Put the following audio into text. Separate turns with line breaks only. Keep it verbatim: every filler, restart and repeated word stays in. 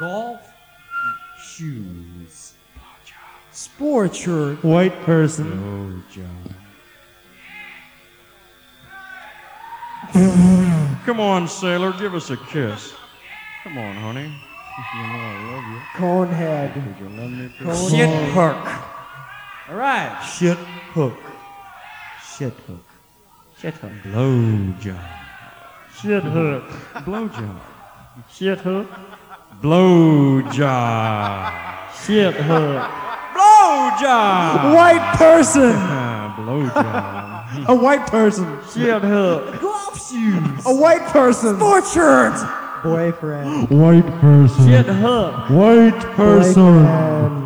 golf shoes.
Sport shirt.
White person.
Blowjob. Come on, sailor, give us a kiss. Come on, honey. You know I love you.
Conehead.
Would you love me too?
Cone-
Shit
Oh.
hook. All right.
Shit hook.
Shit hook. Shit hook. Blowjob.
Shit hook.
Blowjob.
Shit hook.
Blowjob.
Shit hook.
Blowjob.
White person.
Ah, blowjob.
A white person.
Shit hook.
Golf shoes.
A white person.
Sport shirt.
Boyfriend.
White person. Shit hook.
White person. Boyfriend.